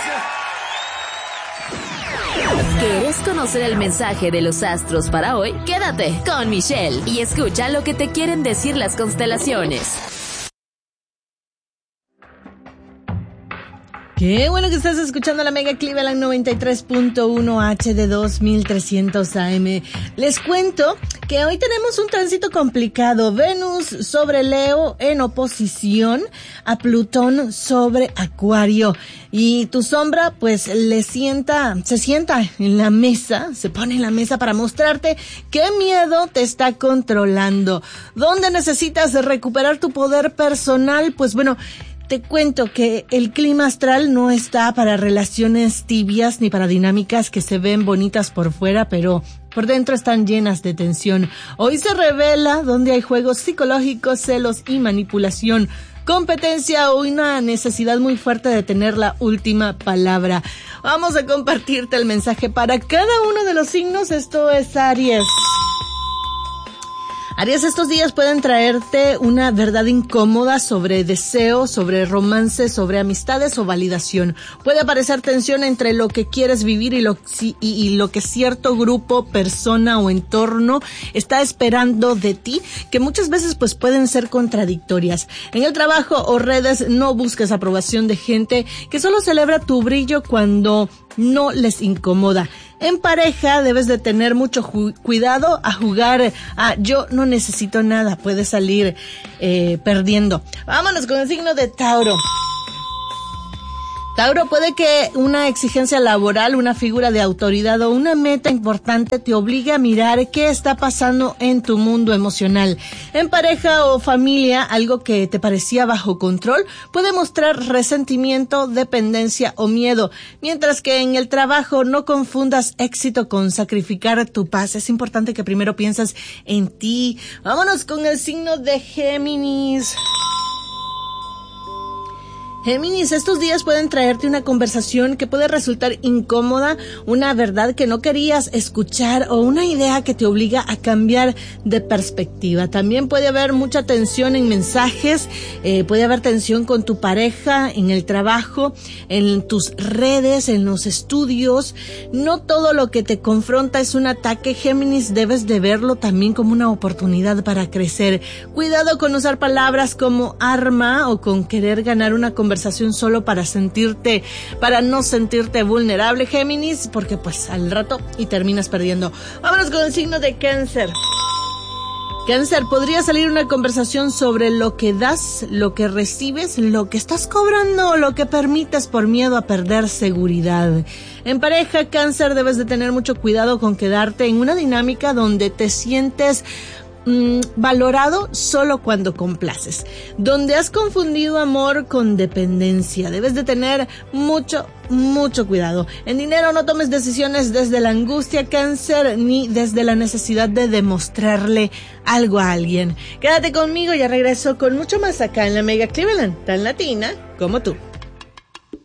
¿Quieres conocer el mensaje de los astros para hoy? Quédate con Michelle y escucha lo que te quieren decir las constelaciones. Qué bueno que estás escuchando la Mega Cleveland 93.1 HD 2300 AM. Les cuento que hoy tenemos un tránsito complicado. Venus sobre Leo en oposición a Plutón sobre Acuario. Y tu sombra, pues, se sienta en la mesa, se pone en la mesa para mostrarte qué miedo te está controlando. ¿Dónde necesitas recuperar tu poder personal? Pues bueno, te cuento que el clima astral no está para relaciones tibias ni para dinámicas que se ven bonitas por fuera, pero por dentro están llenas de tensión. Hoy se revela donde hay juegos psicológicos, celos y manipulación, competencia o una necesidad muy fuerte de tener la última palabra. Vamos a compartirte el mensaje para cada uno de los signos. Esto es Aries. Aries, estos días pueden traerte una verdad incómoda sobre deseo, sobre romance, sobre amistades o validación. Puede aparecer tensión entre lo que quieres vivir y lo que cierto grupo, persona o entorno está esperando de ti, que muchas veces pues pueden ser contradictorias. En el trabajo o redes no busques aprobación de gente que solo celebra tu brillo cuando no les incomoda. En pareja debes de tener mucho cuidado a jugar a yo no necesito nada, puedes salir perdiendo. Vámonos con el signo de Tauro. Tauro, puede que una exigencia laboral, una figura de autoridad o una meta importante te obligue a mirar qué está pasando en tu mundo emocional. En pareja o familia, algo que te parecía bajo control puede mostrar resentimiento, dependencia o miedo. Mientras que en el trabajo no confundas éxito con sacrificar tu paz. Es importante que primero pienses en ti. Vámonos con el signo de Géminis. Géminis, estos días pueden traerte una conversación que puede resultar incómoda, una verdad que no querías escuchar o una idea que te obliga a cambiar de perspectiva. También puede haber mucha tensión en mensajes, puede haber tensión con tu pareja, en el trabajo, en tus redes, en los estudios. No todo lo que te confronta es un ataque, Géminis, debes de verlo también como una oportunidad para crecer. Cuidado con usar palabras como arma o con querer ganar una conversación solo para no sentirte vulnerable, Géminis, porque pues al rato y terminas perdiendo. Vámonos con el signo de Cáncer. Cáncer, podría salir una conversación sobre lo que das, lo que recibes, lo que estás cobrando o lo que permites por miedo a perder seguridad. En pareja, Cáncer, debes de tener mucho cuidado con quedarte en una dinámica donde te sientes valorado solo cuando complaces, donde has confundido amor con dependencia. Debes de tener mucho cuidado. En dinero, no tomes decisiones desde la angustia, Cáncer, ni desde la necesidad de demostrarle algo a alguien. Quédate conmigo, ya regreso con mucho más acá en la Mega Cleveland, tan latina como tú.